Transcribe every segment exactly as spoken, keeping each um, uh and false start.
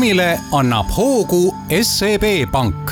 buumile annab hoogu S E B Pank.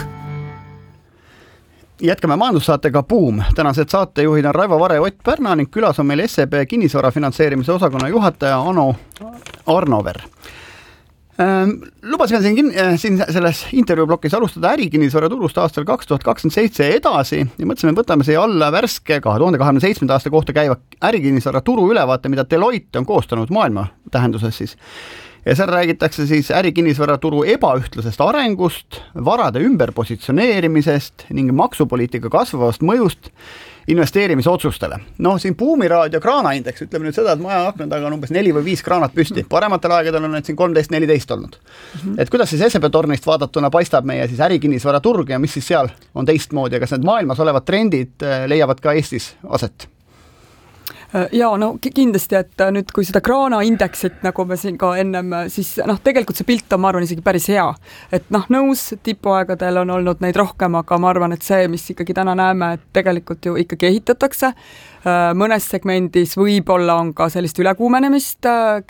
Jätkame majandussaatega Buum. Tänased saatejuhid on Raivo Vare ja Ott Pärna ning külas on meil S E B kinnisvara finantseerimise osakonna juhataja Anu Arnover. Ähm, lubasime siin, siin selles intervjuublokis alustada ärikinnisvara turust aastal kaks tuhat kakskümmend seitse edasi ja mõtlesime, võtame siia alla värske kahe tuhande kahekümne seitsmenda aasta kohta käiva ärikinnisvara turu ülevaate, mida Deloitte on koostanud maailma tähenduses siis. Ja seal räägitakse siis ärikinnisvara turu ebaühtlusest arengust, varade ümberpositsioneerimisest ning maksupoliitika kasvavast mõjust investeerimisotsustele. No siin Buumi raadio kraanaindeks, ütleme nüüd seda, et maja akna taga on umbes neli või viis kraanat püsti. Parematel aegadel on need siin kolmteist neliteist olnud. Mm-hmm. Et kuidas siis S E B tornist vaadatuna paistab meie siis ärikinnisvara turg ja mis siis seal on teistmoodi ja kas need maailmas olevad trendid leiavad ka Eestis aset? Ja no kindlasti, et nüüd kui seda kraana indeksit, nagu me siin ka ennem, siis noh, tegelikult see pilt on, ma arvan, isegi päris hea. Et noh, nõus, tipuaegadel on olnud neid rohkem, aga ma arvan, et see, mis ikkagi täna näeme, et tegelikult ju ikkagi ehitatakse. Mõnes segmendis võib-olla on ka sellist ülekuumenemist,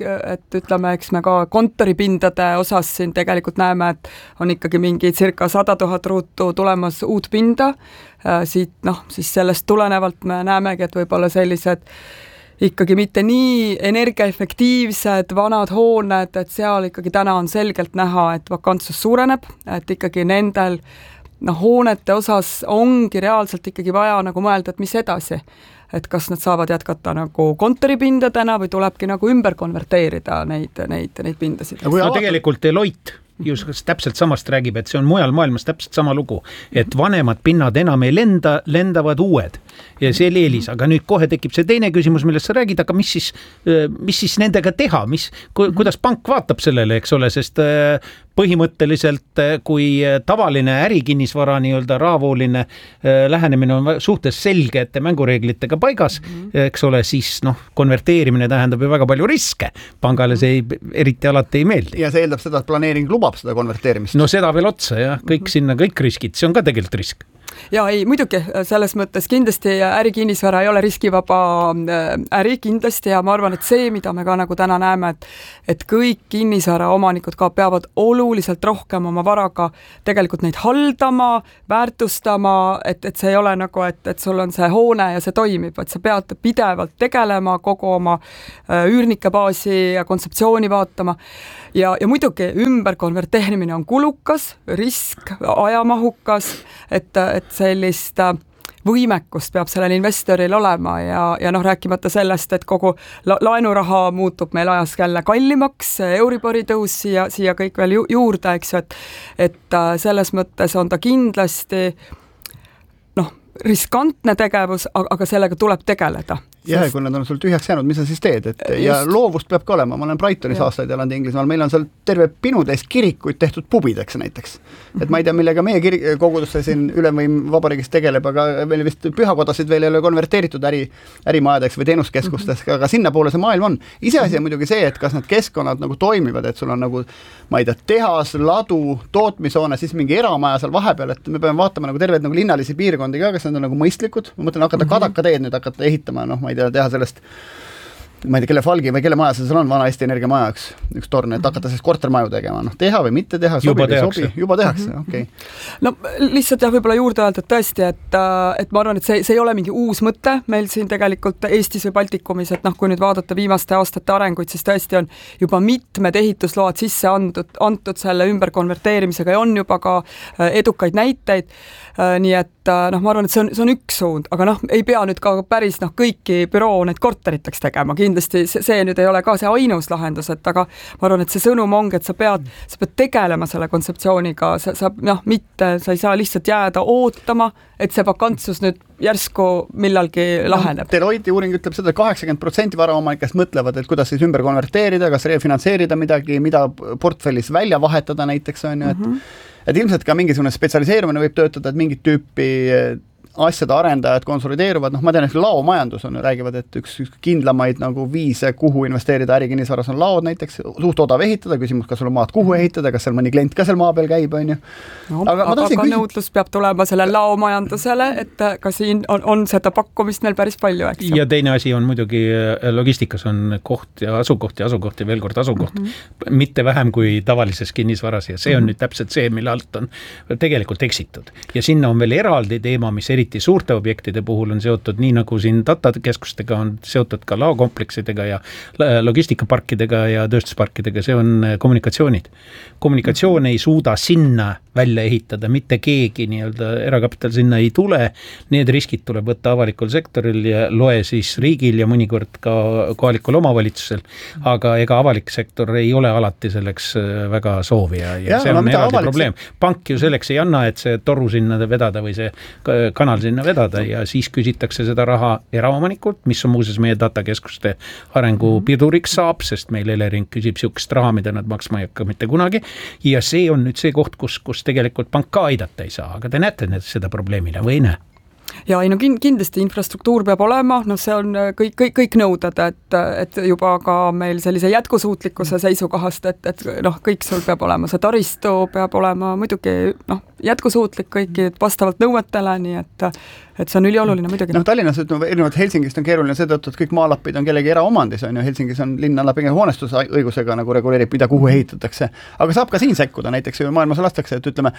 et ütleme, eks me ka kontoripindade osas siin tegelikult näeme, et on ikkagi mingi circa sada tuhat ruutu tulemas uut pinda. Siit, noh, siis sellest tulenevalt me näemegi, et võib-olla sellised ikkagi mitte nii energiaefektiivsed vanad hooned, et seal ikkagi täna on selgelt näha, et vakantsus suureneb, et ikkagi nendel noh, hoonete osas ongi reaalselt ikkagi vaja nagu mõelda, et mis edasi. Et kas nad saavad jätkata nagu kontoripindadena või tulebki nagu ümber konverteerida neid, neid, neid pindasid. No tegelikult Deloitte just täpselt samast räägib, et see on mujal maailmas täpselt sama lugu, et vanemad pinnad enam ei lenda, lendavad uued ja see eelis, aga nüüd kohe tekib see teine küsimus, millest sa räägid, aga mis siis, mis siis nendega teha, mis, kuidas pank vaatab sellele, eks ole, sest põhimõtteliselt kui tavaline ärikinnisvara nii-öelda raavooline lähenemine on suhtes selgete mängureeglitega paigas, eks ole, siis noh, konverteerimine tähendab ju väga palju riske. Pangale see ei, eriti alati ei meeldi. Ja see eeldab seda, et planeering lubab seda konverteerimist. No seda veel otsa, jah, kõik sinna, kõik riskid, see on ka tegelikult risk. Ja ei, muidugi selles mõttes kindlasti ärikinnisvara ei ole riskivaba äri kindlasti ja ma arvan, et see, mida me ka nagu täna näeme, et, et kõik kinnisvara omanikud ka peavad oluliselt rohkem oma varaga tegelikult neid haldama, väärtustama, et, et see ei ole nagu, et, et sul on see hoone ja see toimib, et sa pead pidevalt tegelema kogu oma üürnikebaasi ja kontseptsiooni vaatama ja, ja muidugi ümber konverteerimine on kulukas, risk, ajamahukas, et, et sellist võimekust peab sellel investoril olema ja, ja noh, rääkimata sellest, et kogu la- laenuraha muutub meil ajas jälle kallimaks, Euribori tõus siia, siia kõik veel ju- juurde, eks, et, et selles mõttes on ta kindlasti noh, riskantne tegevus, aga sellega tuleb tegeleda. Ja kui nad on sul tühjaks jäänud, mis sa siis teed? Et, ja Just. loovust peab ka olema. Ma olen Brightonis ja. aastaid elanud Inglismaal. Meil on seal terve pinutäis kirikuid tehtud pubideks näiteks. Et ma ei tea, millega meie kir- kogudusse siin ülemvõim vabariigis tegeleb, aga meil vist pühakodasid veel ei ole konverteeritud äri, ärimajadeks või teenuskeskusteks, aga sinna poole see maailm on. Iseasi on muidugi see, et kas need keskkonnad nagu toimivad, et sul on nagu, ma ei tea, tehas, ladu, tootmisoone, siis mingi eramaja seal vahepeal, et me peame vaatama nagu terveid nagu linnalisi piirkondi ka, kas need on nagu mõistlikud. Ma mõtlen hakata kadakateed nüüd hakata ehitama, noh, ma ei tea, teha sellest, ma ei tea, kelle falgi või kelle maja see on, vana Eesti Energia maja üks, üks torn, et hakata siis kortermaju tegema, noh, teha või mitte teha, sobi juba või tehakse. sobi, juba tehakse, okei. Okay. No lihtsalt jah, võib-olla juurde öelda, et tõesti, et, et ma arvan, et see, see ei ole mingi uus mõte meil siin tegelikult Eestis või Baltikumis, et noh, kui nüüd vaadata viimaste aastate arenguid, siis tõesti on juba mitmed ehitusload sisse antud, antud selle ümberkonverteerimisega ja on juba ka edukaid näiteid, nii et noh, ma arvan, et see on, see on üks suund, aga noh, ei pea nüüd ka päris noh, kõiki büroo need korteriteks tegema, kindlasti see, see nüüd ei ole ka see ainus lahendus, et aga ma arvan, et see sõnum ongi, et sa pead, sa pead tegelema selle kontseptsiooniga, sa, sa noh, mitte, sa ei saa lihtsalt jääda ootama, et see vakantsus nüüd järsku millalgi laheneb. Deloitte uuring ütleb seda, et kaheksakümmend protsenti varaomanikest mõtlevad, et kuidas siis ümber konverteerida, kas refinantseerida midagi, mida portfellis välja vahetada näiteks on ju, et mm-hmm. et ilmselt ka mingisugune spetsialiseerumine võib töötada, et mingit tüüpi asjade arendajad konsolideeruvad, noh ma tean, et laomajandus on, räägivad, et üks, üks kindlamaid nagu viise, kuhu investeerida ärikinnisvaras on laod näiteks, suht odav ehitada, küsimus, kas sul on maad kuhu ehitada, kas seal mõni klient ka seal maa peal käib, on ju. No, aga aga küsi... nõudlus peab tulema selle laomajandusele, et ka siin on, on seda pakkumist meil päris palju, eks. Ja teine asi on muidugi logistikas on koht ja asukoht ja asukoht ja veel kord asukoht, mm -hmm. mitte vähem kui tavalises kinnisvaras ja see on mm -hmm. nüüd täpselt see, mille alt on tegelikult eksitud. Ja sinna on veel eraldi teema, mis eriti suurte objektide puhul on seotud, nii nagu siin datakeskustega on seotud ka laokompleksidega ja logistikaparkidega ja tööstusparkidega, see on kommunikatsioonid. Kommunikatsioon ei suuda sinna välja ehitada, mitte keegi nii-öelda erakapital sinna ei tule, need riskid tuleb võtta avalikul sektoril ja loe siis riigil ja mõnikord ka kohalikul omavalitsusel, aga ega avalik sektor ei ole alati selleks väga soovi ja, ja, ja see on no, eraldi probleem. Pank ju selleks ei anna, et see toru sinna vedada või see kanal sinna vedada ja siis küsitakse seda raha eraomanikult, mis on muuseas meie datakeskuste arengu piduriks saab, sest meil Elering küsib siukest raha, mida nad maksma ei hakka mitte kunagi ja see on nüüd see koht, kus, kus tegelikult pank ka aidata ei saa, aga te näete seda probleemile või ei näe? Ja ei no kindlasti infrastruktuur peab olema, no see on kõik, kõik, kõik nõuded, et, et juba ka meil sellise jätkusuutlikkuse seisukohast, et, et noh, kõik sul peab olema, see taristu peab olema muidugi noh, jätkusuutlik kõiki vastavalt nõuetele, nii et et see on ülioluline muidugi. Noh, Tallinnas, ütleme, erinevalt Helsingist on keeruline seetõttu, et kõik maalapid on kellegi eraomandis, on ju, Helsingis on linna pigem hoonestusõigusega nagu reguleerib, mida kuhu ehitatakse, aga saab ka siin sekkuda, näiteks maailmas lastakse, et ütleme,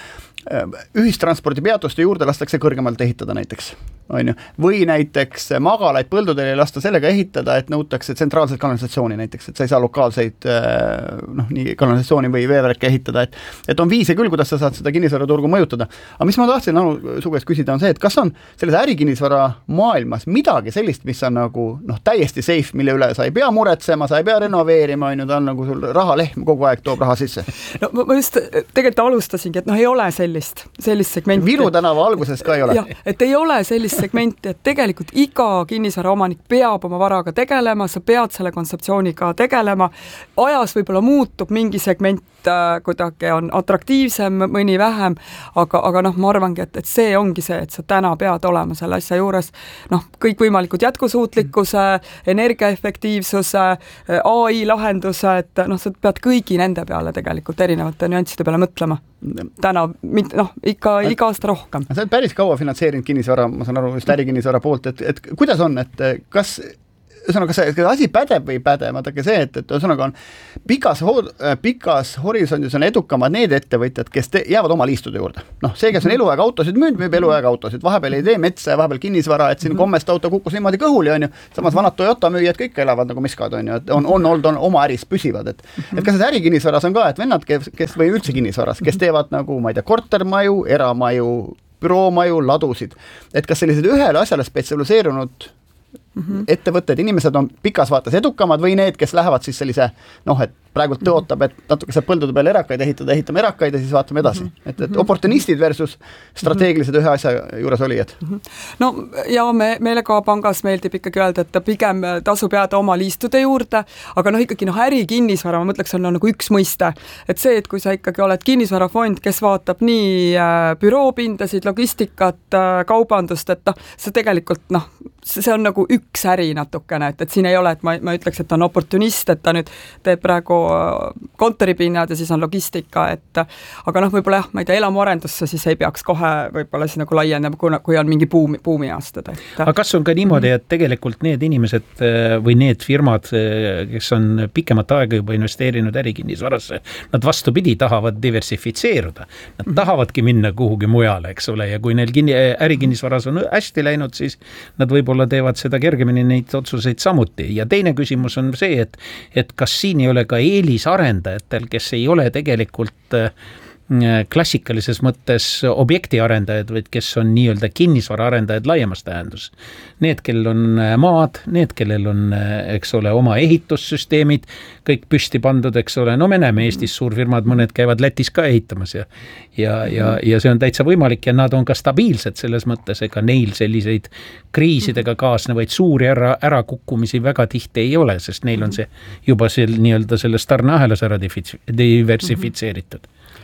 ühistranspordipeatuste juurde lastakse kõrgemalt ehitada näiteks, on ju, või näiteks magalaid põldudel ei lasta sellega ehitada, et nõutakse tsentraalset kanalisatsiooni näiteks, et sa ei saa lokaalseid noh, nii kanalisatsiooni või veevärke ehitada, et, et on viise küll, kuidas sa saad seda kinnisvaraturgu mõjutada. Aga mis ma tahtsin Anu su käest küsida on see, et kas on selles ärikinnisvara maailmas midagi sellist, mis on nagu noh, täiesti safe, mille üle sa ei pea muretsema, sa ei pea renoveerima, on ju, ta on nagu sul rahalehm kogu aeg toob raha sisse. No ma just tegelikult alustasingi, et noh, ei ole sellist, sellist segmenti. Viru tänava alguses ka ei ole. Ja, et ei ole sellist segmenti, et tegelikult iga kinnisvara omanik peab oma varaga tegelema, sa pead selle kontseptsiooniga tegelema, ajas võib-olla muutub mingi segment kuidagi on atraktiivsem, mõni vähem, aga, aga noh, ma arvangi, et, et see ongi see, et sa täna pead olema selle asja juures, noh, kõik võimalikud jätkusuutlikkuse, energiaefektiivsuse, A I lahenduse, et noh, sa pead kõigi nende peale tegelikult erinevate nüansside peale mõtlema. Täna, noh, ikka iga aasta rohkem. Sa oled päris kaua finantseerinud kinnisvara, ma saan aru, just ärikinnisvara poolt, et, et kuidas on, et kas ühesõnaga, kas see asi pädeb või pädeb, vaadake see, et, et ühesõnaga on pikas, pikas horisondis on edukamad need ettevõtjad, kes te, jäävad oma liistude juurde. Noh, see, kes on eluaeg autosid müünud, müüb eluaeg autosid, vahepeal ei tee metsa ja vahepeal kinnisvara, et siin kommest auto kukkus niimoodi kõhuli, on ju, samas vanad Toyota müüjad kõik elavad nagu miskad, on ju, et on, on olnud on oma äris püsivad, et, et kas see ärikinnisvaras on ka, et vennad, kes, kes või üldse kinnisvaras, kes teevad nagu, ma ei tea, kortermaju, eramaju, büroomaju, ladusid, et kas sellised ühele asjale spetsialiseerunud Mm-hmm. ettevõtted, inimesed on pikas vaates edukamad või need, kes lähevad siis sellise noh, et praegu tõotab, et natuke saab põldude peale erakaid ehitada, ehitame erakaid ja siis vaatame edasi. Mm-hmm. Et, et oportunistid versus strateegilised ühe asja juures olijad. Mm-hmm. No ja me, meile ka pangas meeldib ikkagi öelda, et pigem tasub jääda oma liistude juurde, aga noh ikkagi noh, äri kinnisvara, ma mõtleks, on nagu üks mõiste. Et see, et kui sa ikkagi oled kinnisvarafond, kes vaatab nii äh, büroopindasid, logistikat, äh, kaubandust, et noh, see tegelikult noh, see on nagu üks äri natukene, et, et siin ei ole, et ma, ma ütleks, et ta on oportunist, et ta nüüd teeb praegu kontoripinnad ja siis on logistika, et aga noh, võib-olla jah, ma ei tea, elamuarendusse siis ei peaks kohe võib-olla siis nagu laienema, kui on mingi buumi, buumi aastad. Et... aga kas on ka niimoodi, et tegelikult need inimesed või need firmad, kes on pikemat aega juba investeerinud ärikinnisvarasse, nad vastupidi tahavad diversifitseeruda. Nad mm-hmm. tahavadki minna kuhugi mujale, eks ole, ja kui neil kinni, ärikinnisvaras on hästi läinud, siis nad võib-olla teevad seda kergemini neid otsuseid samuti. Ja teine küsimus on see, et, et kas siin ei ole ka eelisarendajatel, kes ei ole tegelikult klassikalises mõttes objektiarendajad, vaid kes on nii-öelda kinnisvaraarendajad laiemas tähendus. Need, kellel on maad, need, kellel on, eks ole, oma ehitussüsteemid, kõik püsti pandud, eks ole, no me näeme Eestis suurfirmad, mõned käivad Lätis ka ehitamas ja, ja, ja, ja see on täitsa võimalik ja nad on ka stabiilsed selles mõttes, ega neil selliseid kriisidega kaasnevaid suuri ära, ära kukkumisi väga tihti ei ole, sest neil on see juba sel, nii-öelda selles tarneahelas ära diversifitseeritud.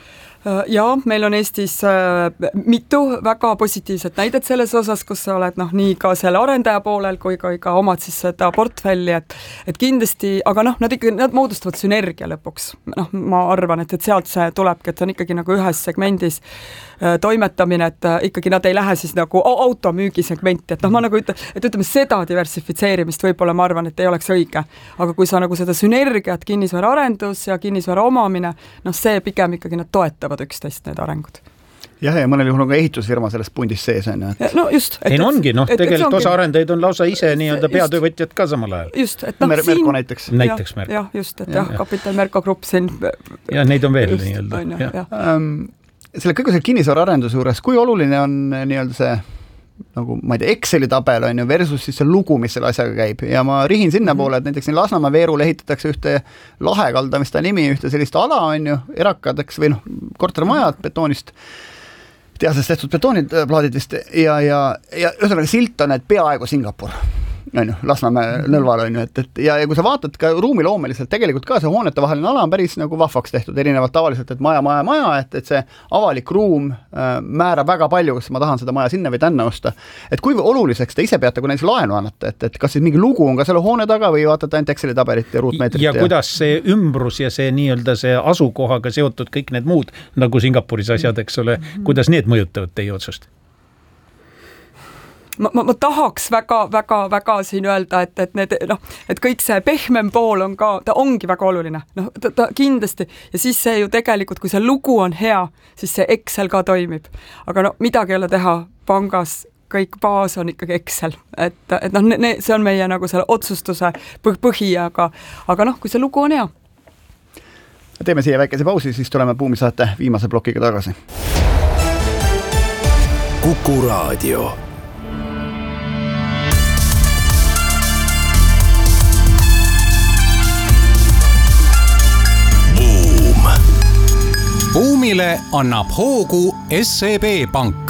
Ja meil on Eestis mitu väga positiivset näidet selles osas, kus sa oled noh, nii ka selle arendaja poolel kui ka, ka omad siis seda portfelli, et, et kindlasti, aga noh, nad ikkagi, nad moodustavad sünergia lõpuks. Noh, ma arvan, et, et sealt see tulebki, et see on ikkagi nagu ühes segmendis toimetamine, et ikkagi nad ei lähe siis nagu automüügi segmenti, et noh, ma nagu ütlen, et ütleme seda diversifitseerimist võib-olla ma arvan, et ei oleks õige, aga kui sa nagu seda sünergiat, kinnisvara arendus ja kinnisvara omamine, noh see pigem ikkagi nad toetavad üksteist need arengud. Jah, ja mõnel juhul on ka ehitusfirma selles pundis sees. On, et... No just. Et, ei ongi, noh, tegelikult osa arendajaid on lausa ise nii-öelda peatöövõtjad ka samal ajal. Just, et noh, Mer siin... Merko näiteks. Näiteks Merko. Jah, just, et jah, ja, Kapital Merko Grupp siin. Ja neid on veel nii-öelda. Um, selle kõige selle kinnisvara arenduse juures, kui oluline on nii-öelda see nagu, ma ei tea, Exceli tabel on ju versus siis see lugu, mis selle asjaga käib ja ma rihin sinna mm-hmm. poole, et näiteks siin Lasnamäe Veerul ehitatakse ühte lahekalda, mis ta nimi, ühte sellist ala on ju, erakadeks või noh, kortermajad betoonist, tehasest tehtud betooniplaadid vist ja, ja, ja ühesõnaga silt on, et peaaegu Singapur on ju, Lasnamäe nõlval on ju, et, et ja, ja kui sa vaatad ka ruumiloomeliselt, tegelikult ka see hoonete vaheline ala on päris nagu vahvaks tehtud, erinevalt tavaliselt, et maja, maja, maja, et, et see avalik ruum äh, määrab väga palju, kas ma tahan seda maja sinna või tänna osta. Et kui oluliseks te ise peate, kui näiteks laenu annate, et, et kas siis mingi lugu on ka selle hoone taga või vaatate ainult Exceli tabelit ja ruutmeetrit? Ja, ja kuidas see ümbrus ja see nii-öelda see asukohaga seotud kõik need muud, nagu Singapuris asjad, eks ole, kuidas need mõjutavad teie otsust? Ma, ma, ma tahaks väga, väga, väga siin öelda, et, et, need, no, et kõik see pehmem pool on ka, ta ongi väga oluline, noh, ta, ta kindlasti ja siis see ju tegelikult, kui see lugu on hea, siis see Excel ka toimib, aga no midagi ei ole teha pangas, kõik baas on ikkagi Excel, et, et noh, ne, see on meie nagu selle otsustuse põh, põhi, aga, aga noh, kui see lugu on hea. Teeme siia väikese pausi, siis tuleme Buumi saate viimase plokiga tagasi. Kuku Raadio. Buumile annab hoogu S E B Pank.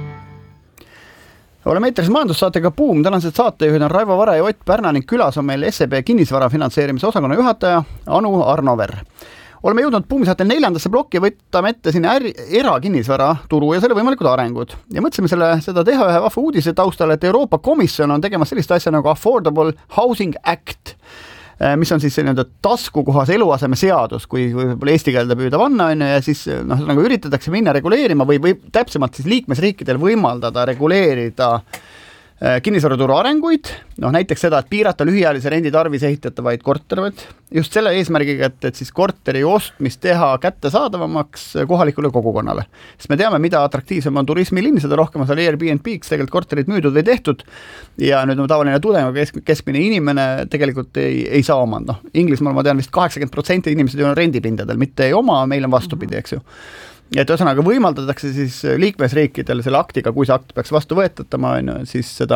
Oleme eetris majandussaatega Buum. Tänased saatejuhid on Raivo Vare ja Ott Pärna ning külas on meil S E B kinnisvara finantseerimise osakonna juhataja Anu Arnover. Oleme jõudnud Buumi saate neljandasse plokki ja võtame ette siin äri, erakinnisvara turu ja selle võimalikud arengud. Ja mõtlesime selle, seda teha ühe vahva uudise taustal, et Euroopa Komisjon on tegemas sellist asja nagu Affordable Housing Act, mis on siis selline taskukohas eluaseme seadus, kui võib-olla eesti keelde püüda panna on, ja siis noh, nagu üritatakse minna reguleerima või, või täpsemalt siis liikmesriikidel võimaldada reguleerida kinnisvaraturu arenguid, noh näiteks seda, et piirata lühiajalise rendi tarvis ehitatavaid kortereid, just selle eesmärgiga, et, et siis korteri ostmist teha kättesaadavamaks kohalikule kogukonnale. Sest me teame, mida atraktiivsem on turismilinn, seda rohkem on seal Airbnb-ks tegelikult korterid müüdud või tehtud ja nüüd on tavaline tudeng, kesk, keskmine inimene tegelikult ei, ei saa omand. No, Inglismaal ma tean vist kaheksakümmend protsenti inimesed on rendipindadel, mitte ei oma, meil on vastupidi, eks ju. Ja et ühesõnaga võimaldatakse siis liikmesriikidel selle aktiga, kui see akt peaks vastu võetatama, siis seda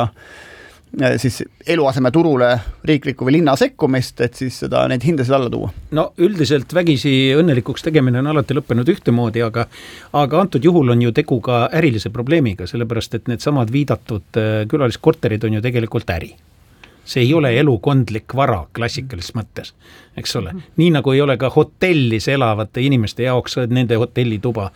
siis eluaseme turule riikliku või linna sekkumist, et siis seda neid hindasid alla tuua. No üldiselt vägisi õnnelikuks tegemine on alati lõppenud ühtemoodi, aga, aga antud juhul on ju tegu ka ärilise probleemiga, sellepärast et need samad viidatud külaliskorterid on ju tegelikult äri. See ei ole elukondlik vara klassikalises mõttes, eks ole. Nii nagu ei ole ka hotellis elavate inimeste jaoks nende hotellituba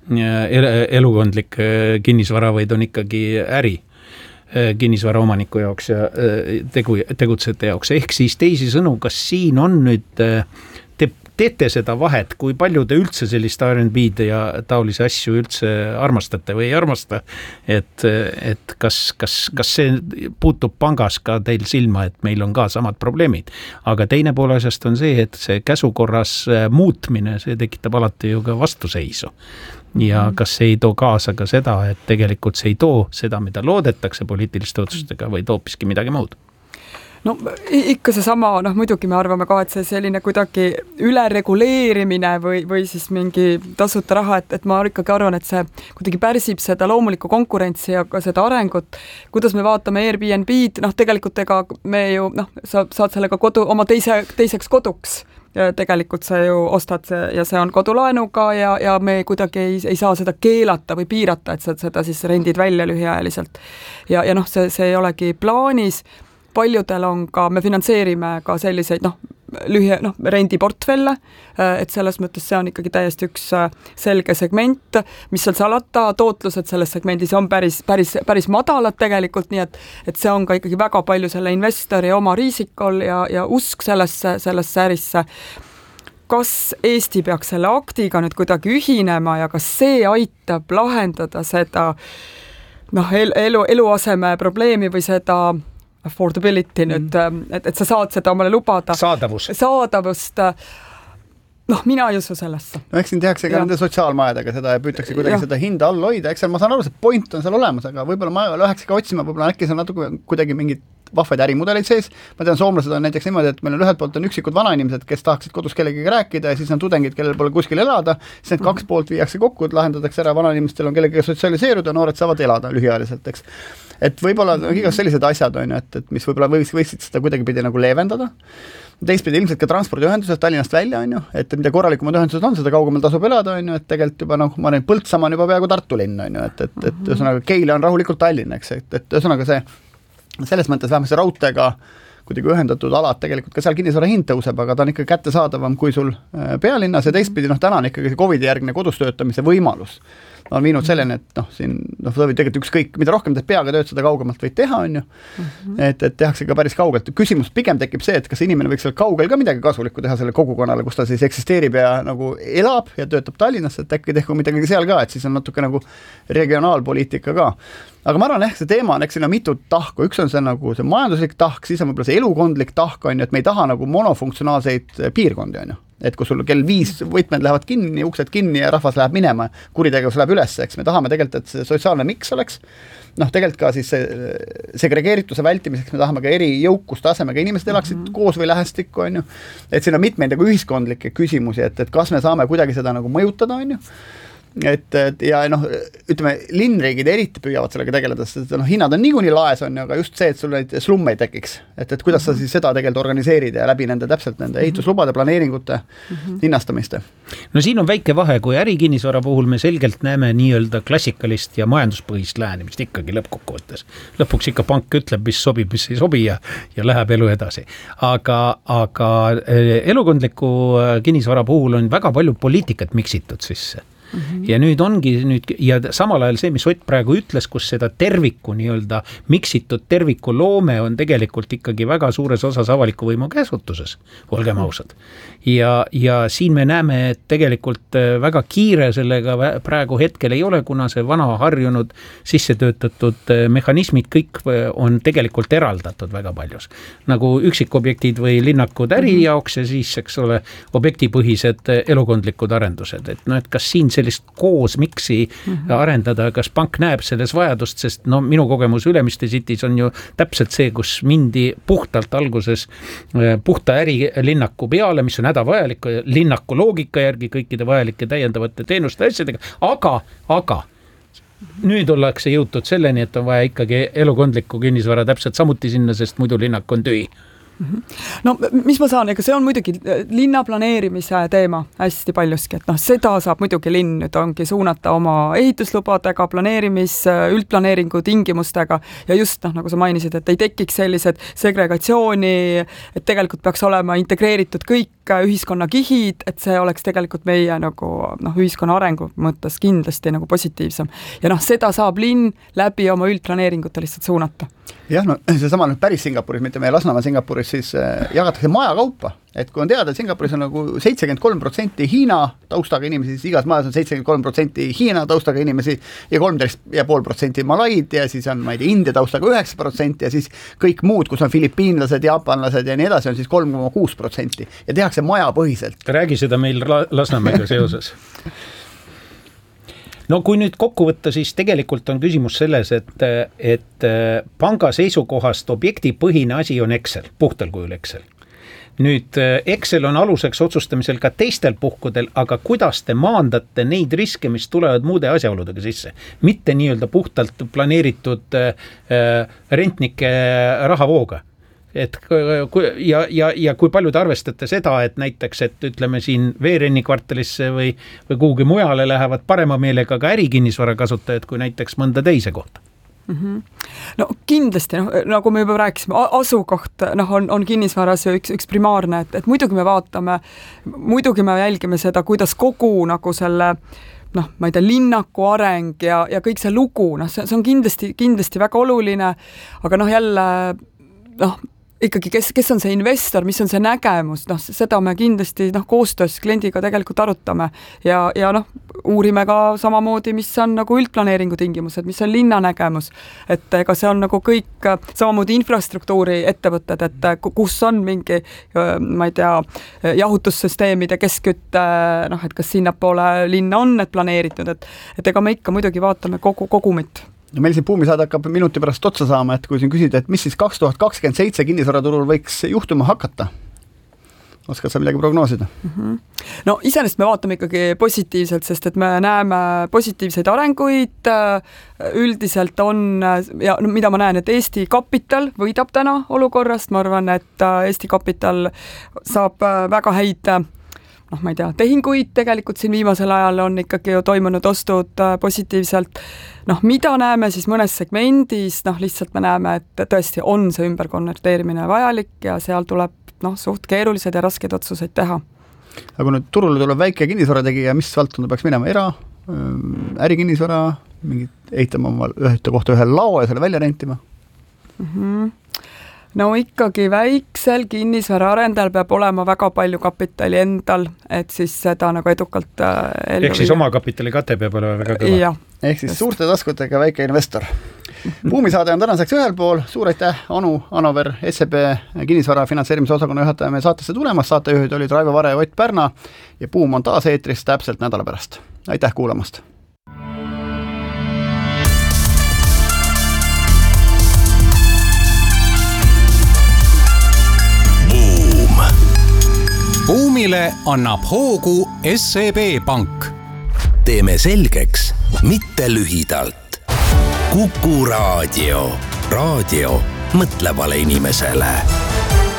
elukondlik kinnisvara, vaid on ikkagi äri kinnisvara omaniku jaoks ja tegu, tegutsejate jaoks. Ehk siis teisi sõnu, kas siin on nüüd, te teete seda vahet, kui palju te üldse sellist R and B-d ja taolisi asju üldse armastate või ei armasta, et, et kas, kas, kas see puutub pangas ka teil silma, et meil on ka samad probleemid. Aga teine pool asjast on see, et see käsukorras muutmine, see tekitab alati ju ka vastuseisu. Ja kas see ei too kaasa ka seda, et tegelikult see ei too seda, mida loodetakse poliitiliste otsustega, või toopiski midagi muud? No ikka see sama, noh muidugi me arvame ka, et see selline kuidagi ülereguleerimine või, või siis mingi tasuta raha, et, et ma ikkagi arvan, et see kuidagi pärsib seda loomulikku konkurentsi ja ka seda arengut. Kuidas me vaatame Airbnb-d, noh tegelikult ega me ju, noh, sa saad sellega kodu, oma teise, teiseks koduks. Ja tegelikult sa ju ostad see, ja see on kodulaenuga ja, ja me kuidagi ei, ei saa seda keelata või piirata, et sa seda siis rendid välja lühiajaliselt. Ja, ja noh, see, see ei olegi plaanis. Paljudel on ka, me finantseerime ka selliseid, noh, lühi, noh, rendiportfelle, et selles mõttes see on ikkagi täiesti üks selge segment, mis seal salata, tootlused selles segmendis on päris, päris, päris madalad tegelikult, nii et, et see on ka ikkagi väga palju selle investori oma riisikol ja, ja usk sellesse, sellesse ärisse. Kas Eesti peaks selle aktiga nüüd kuidagi ühinema ja kas see aitab lahendada seda noh, elu, eluaseme probleemi või seda affordability nüüd, et, et sa saad seda omale lubada. Saadavus. Saadavust. Noh, mina ei usu sellesse. No eks siin tehakse ka ja. nende sotsiaalmajadega seda ja püütakse kuidagi ja. seda hinda all hoida, eks ma saan aru, see point on seal olemas, aga võib-olla ma läheks ka otsima, võib-olla äkki seal natuke kuidagi mingid vahvaid ärimudeleid sees. Ma tean, soomlased on näiteks niimoodi, et meil on ühelt poolt on üksikud vanainimesed, kes tahaksid kodus kellegagi rääkida ja siis on tudengid, kellel pole kuskil elada, siis need kaks poolt viiakse kokku, et lahendatakse ära, vanainimestel on kellegagi sotsialiseeruda, noored saavad elada lühiajaliselt, eks. Et võib-olla no, igas sellised asjad on, et, et mis võib-olla võiks, võiksid seda kuidagi pidi nagu leevendada. Teistpidi ilmselt ka transpordiühendused Tallinnast välja, on ju, et mida korralikumad ühendused on, seda kaugemal tasub elada, on ju, et tegelikult juba noh, ma olen Põltsamaa on juba peaaegu Tartu linn, on ju, et, et, et ühesõnaga Keila on rahulikult Tallinn, eks, et, et ühesõnaga see selles mõttes vähemalt see raudteega kuidagi ühendatud alad tegelikult ka seal kinnisvara hind tõuseb, aga ta on ikka kättesaadavam kui sul pealinnas ja teistpidi noh, täna on ikkagi see Covidi järgne kodus töötamise võimalus on viinud selleni, et noh, siin noh, tegelikult ükskõik, mida rohkem teed peaga tööd, seda kaugemalt võid teha, on ju, mm-hmm. et, et tehakse ka päris kaugelt. Küsimus pigem tekib see, et kas inimene võiks seal kaugel ka midagi kasulikku teha selle kogukonnale, kus ta siis eksisteerib ja nagu elab ja töötab Tallinnas, et äkki tehku midagi seal ka, et siis on natuke nagu regionaalpoliitika ka. Aga ma arvan, ehk see teema on, eks siin on mitu tahku, üks on see nagu see majanduslik tahk, siis on võib-olla see elukondlik tahk, on ju, et me ei taha nagu monofunktsionaalseid piirkondi, on ju. Et kui sul kell viis võtmed lähevad kinni, uksed kinni ja rahvas läheb minema, kuritegevus läheb üles, eks me tahame tegelikult, et see sotsiaalne miks oleks, noh tegelikult ka siis see segregeerituse vältimiseks me tahame ka eri jõukustasemega inimesed elaksid mm-hmm. koos või lähestikku, on ju, et siin on mitmeid nagu ühiskondlikke küsimusi, et, et kas me saame kuidagi seda nagu mõjutada, on ju, et, et ja noh, ütleme, linnriigid eriti püüavad sellega tegeleda, sest noh, hinnad on niikuinii laes on, aga just see, et sul neid slumme ei tekiks, et, et kuidas sa siis seda tegelikult organiseerid ja läbi nende täpselt nende ehituslubade, planeeringute mm-hmm. hinnastamiste. No siin on väike vahe, kui ärikinnisvara puhul me selgelt näeme nii-öelda klassikalist ja majanduspõhist lähenemist ikkagi lõppkokkuvõttes. Lõpuks ikka pank ütleb, mis sobib, mis ei sobi ja, ja läheb elu edasi. Aga, aga elukondliku kinnisvara puhul on väga palju poliitikat miksitud sisse. Mm-hmm. Ja nüüd ongi nüüd ja samal ajal see, mis Ott praegu ütles, kus seda terviku nii-öelda miksitud terviku loome on tegelikult ikkagi väga suures osas avaliku võimu käsutuses, olgem ausad. Ja, ja siin me näeme, et tegelikult väga kiire sellega praegu hetkel ei ole, kuna see vana harjunud sisse töötatud mehhanismid kõik on tegelikult eraldatud väga paljus. Nagu üksikobjektid või linnakud äri jaoks ja siis, eks ole, objektipõhised elukondlikud arendused. Et no, et kas siin sellist koos miksi mm-hmm. arendada, kas pank näeb selles vajadust, sest no minu kogemus Ülemiste City's on ju täpselt see, kus mindi puhtalt alguses puhta ärilinnaku peale, mis on hädavajalik linnaku loogika järgi kõikide vajalike täiendavate teenuste asjadega, aga, aga nüüd ollakse jõutud selleni, et on vaja ikkagi elukondlikku kinnisvara täpselt samuti sinna, sest muidu linnak on tühi. No mis ma saan, ega see on muidugi linna planeerimise teema hästi paljuski, et noh, seda saab muidugi linn nüüd ongi suunata oma ehituslubadega, planeerimis, üldplaneeringu tingimustega ja just noh, nagu sa mainisid, et ei tekiks sellised segregatsiooni, et tegelikult peaks olema integreeritud kõik ühiskonna kihid, et see oleks tegelikult meie nagu noh, ühiskonna arengu mõttes kindlasti nagu positiivsem. Ja noh, seda saab linn läbi oma üldplaneeringute lihtsalt suunata. Jah, no see sama nüüd päris Singapuris, mitte meie Lasnamäe Singapuris, siis äh, jagatakse maja kaupa, et kui on teada, et Singapuris on nagu seitsekümmend kolm protsenti Hiina taustaga inimesi, siis igas majas on seitsekümmend kolm protsenti Hiina taustaga inimesi ja kolmteist ja pool protsenti Malaid ja siis on, ma ei tea, India taustaga üheksa protsenti ja siis kõik muud, kus on filipiinlased, jaapanlased ja nii edasi, on siis kolm koma kuus protsenti ja tehakse majapõhiselt. Räägi seda meil Lasnamäega seoses. No kui nüüd kokku võtta, siis tegelikult on küsimus selles, et, et panga seisukohast objektipõhine asi on Excel, puhtal kujul Excel. Nüüd Excel on aluseks otsustamisel ka teistel puhkudel, aga kuidas te maandate neid riske, mis tulevad muude asjaoludega sisse? Mitte nii-öelda puhtalt planeeritud rentnike rahavooga. Et ja, ja, ja kui palju te arvestate seda, et näiteks, et ütleme siin Veerenni kvartalisse või, või kuhugi mujale lähevad parema meelega ka ärikinnisvara kasutajad kui näiteks mõnda teise kohta? Mm-hmm. No kindlasti, noh, nagu me juba rääkisime, asukoht noh, on, on kinnisvaras ju üks, üks primaarne, et, et muidugi me vaatame, muidugi me jälgime seda, kuidas kogu nagu selle noh, ma ei tea, linnaku areng ja, ja kõik see lugu, noh, see, see on kindlasti, kindlasti väga oluline, aga noh, jälle noh, ikkagi, kes, kes on see investor, mis on see nägemus, noh, seda me kindlasti noh, koostöös kliendiga tegelikult arutame ja, ja noh, uurime ka samamoodi, mis on nagu üldplaneeringu tingimused, mis on linna nägemus, et ega see on nagu kõik samamoodi infrastruktuuri ettevõtted, et kus on mingi, ma ei tea, jahutussüsteemide keskkütte, noh, et kas sinnapoole linna on need planeeritud, et, et ega me ikka muidugi vaatame kogu kogumit. No meil siin buumisaade hakkab minuti pärast otsa saama, et kui siin küsida, et mis siis kaks tuhat kakskümmend seitse kinnisvaraturul võiks juhtuma hakata? Oskad sa midagi prognoosida? Mm-hmm. No iseenesest me vaatame ikkagi positiivselt, sest et me näeme positiivseid arenguid, üldiselt on, ja no, mida ma näen, et Eesti Kapital võidab täna olukorrast, ma arvan, et Eesti Kapital saab väga häid noh, ma ei tea, tehinguid tegelikult siin viimasel ajal on ikkagi ju toimunud ostud positiivselt. Noh, mida näeme siis mõnes segmendis, noh, lihtsalt me näeme, et tõesti on see ümberkonverteerimine vajalik ja seal tuleb noh, suht keerulised ja rasked otsuseid teha. Aga kui nüüd turule tuleb väike kinnisvara tegija, mis valdkonda peaks minema? Era, ärikinnisvara, mingit ehitama oma ühte kohta ühe lao ja selle välja rentima? Mm-hmm. No ikkagi väiksel kinnisvara arendajal peab olema väga palju kapitali endal, et siis seda nagu edukalt ellu ehk siis oma kapitali kate peab olema väga kõva. Ja, ehk siis just. Suurte taskutega väike investor. Buumisaade on tänaseks ühel pool, suur aitäh Anu Anover, S E B kinnisvara finantseerimise osakonna juhataja meie saatesse tulemas, saatejuhid olid Raivo Vare ja Ott Pärna ja Buum on taas eetris täpselt nädala pärast. Aitäh kuulamast! Buumile annab hoogu S E B Pank. Teeme selgeks, mitte lühidalt. Kuku Raadio. Raadio mõtlevale inimesele.